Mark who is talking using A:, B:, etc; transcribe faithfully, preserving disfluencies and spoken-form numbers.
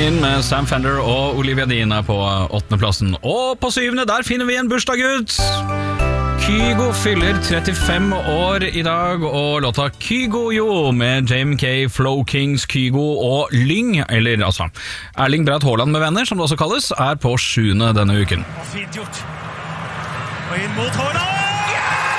A: In med Sam Fender og Olivia Dean er på åttende plassen. Og på syvende, der finner vi en bursdagsgutt. Kygo fyller trettifem år i dag, og låta Kygo Jo med J M K, Flow Kings, Kygo og Lyng, eller altså Erling Braut Haaland med venner, som det også kalles, er på sjuende denne uken.
B: Fint gjort. Og inn mot Haaland!